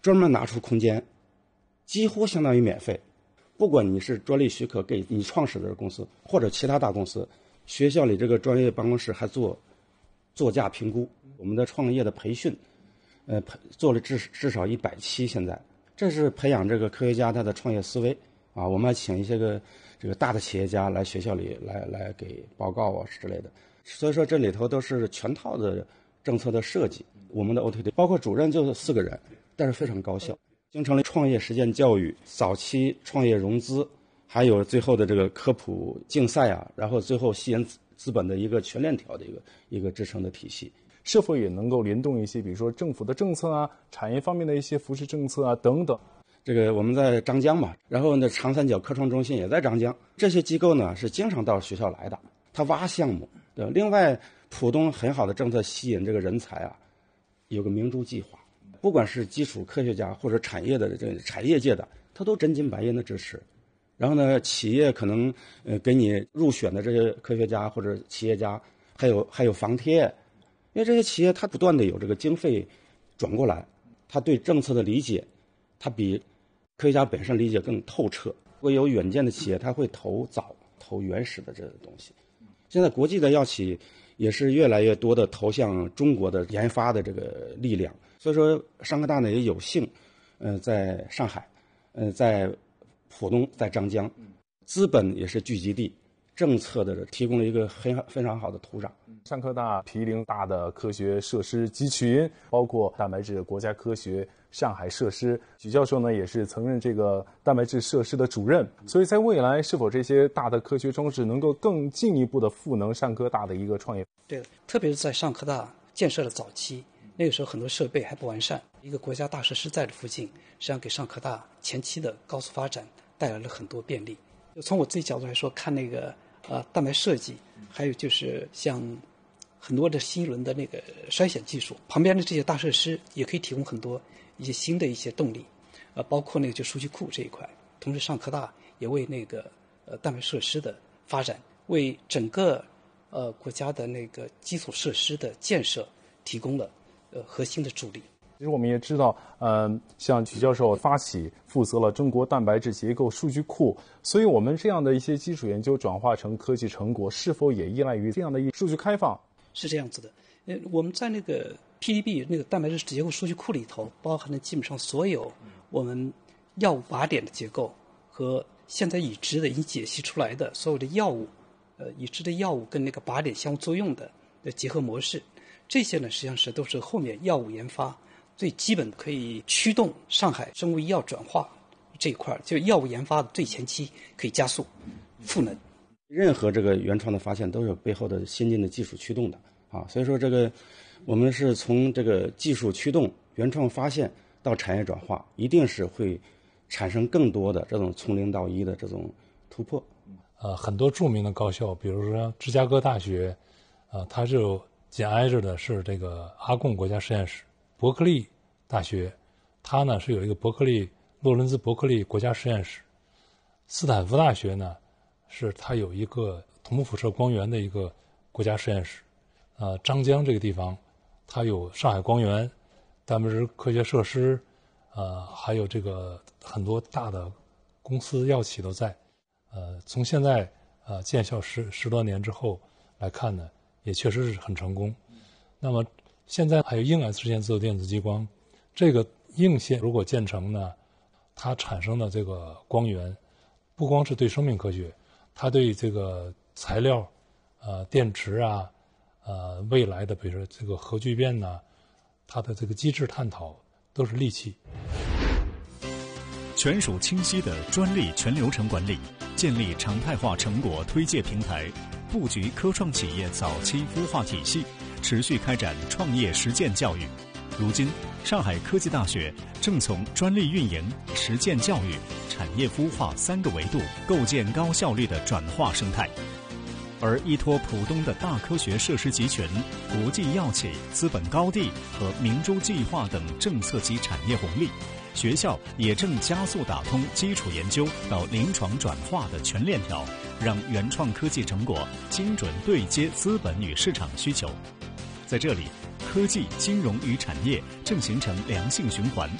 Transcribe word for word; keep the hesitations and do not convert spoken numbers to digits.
专门拿出空间，几乎相当于免费。不管你是专利许可给你创始的公司或者其他大公司，学校里这个专业办公室还做作价评估，我们的创业的培训，呃，做了至至少一百期，现在这是培养这个科学家他的创业思维啊。我们还请一些个这个大的企业家来学校里来来给报告啊之类的。所以说这里头都是全套的政策的设计。我们的 O T D 包括主任就四个人，但是非常高效。形成了创业实践教育、早期创业融资，还有最后的这个科普竞赛啊，然后最后吸引资本的一个全链条的一个一个支撑的体系。 是否也能够联动一些，比如说政府的政策啊、产业方面的一些扶持政策啊等等？ 这个我们在张江嘛，然后呢，长三角科创中心也在张江，这些机构呢是经常到学校来的，他挖项目。对，另外，浦东很好的政策吸引这个人才啊，有个明珠计划。不管是基础科学家或者产业的这个产业界的，他都真金白银的支持。然后呢，企业可能呃给你入选的这些科学家或者企业家，还有还有房贴，因为这些企业它不断的有这个经费转过来，他对政策的理解，他比科学家本身理解更透彻。如果有远见的企业，他会投早、投原始的这个东西。现在国际的药企也是越来越多的投向中国的研发的这个力量。所以说，上科大呢也有幸，呃，在上海，呃，在浦东，在张江，资本也是聚集地，政策的提供了一个很非常好的土壤。 上科大毗邻大的科学设施集群，包括蛋白质国家科学上海设施。许教授呢也是曾任这个蛋白质设施的主任，所以在未来是否这些大的科学装置能够更进一步的赋能上科大的一个创业？ 对的，特别是在上科大建设的早期。那个时候很多设备还不完善，一个国家大设施在的附近，实际上给上科大前期的高速发展带来了很多便利。就从我自己角度来说，看那个呃蛋白设计，还有就是像很多的新一轮的那个筛选技术，旁边的这些大设施也可以提供很多一些新的一些动力，呃，包括那个就数据库这一块。同时，上科大也为那个呃蛋白设施的发展，为整个呃国家的那个基础设施的建设提供了呃核心的助力。 其实我们也知道，嗯、呃，像许教授发起负责了中国蛋白质结构数据库，所以我们这样的一些基础研究转化成科技成果，是否也依赖于这样的一数据开放？ 是这样子的，呃，我们在那个 P D B 那个蛋白质结构数据库里头，包含了基本上所有我们药物靶点的结构和现在已知的已经解析出来的所有的药物，呃，已知的药物跟那个靶点相互作用的的结合模式。这些呢，实际上是都是后面药物研发最基本可以驱动上海生物医药转化这一块，就是药物研发的最前期可以加速赋能。 任何这个原创的发现都是有背后的先进的技术驱动的啊，所以说这个我们是从这个技术驱动、原创发现到产业转化，一定是会产生更多的这种从零到一的这种突破。 呃，很多著名的高校，比如说芝加哥大学，呃，它就紧挨着的是这个阿贡国家实验室。伯克利大学，它呢是有一个伯克利洛伦兹伯克利国家实验室。斯坦福大学呢，是它有一个同步辐射光源的一个国家实验室。呃，张江这个地方，它有上海光源、蛋白质科学设施，呃，还有这个很多大的公司药企都在。呃，从现在呃建校十十多年之后来看呢，也确实是很成功。那么现在还有硬 X 线自由电子激光，这个硬线如果建成呢，它产生的这个光源，不光是对生命科学，它对这个材料、呃电池啊、呃未来的比如说这个核聚变呐、啊，它的这个机制探讨都是利器。 全属清晰的专利全流程管理，建立常态化成果推介平台，布局科创企业早期孵化体系，持续开展创业实践教育。如今，上海科技大学正从专利运营、实践教育、产业孵化三个维度构建高效率的转化生态。而依托浦东的大科学设施集群、国际药企、资本高地和明珠计划等政策及产业红利，学校也正加速打通基础研究到临床转化的全链条，让原创科技成果精准对接资本与市场需求。在这里，科技、金融与产业正形成良性循环，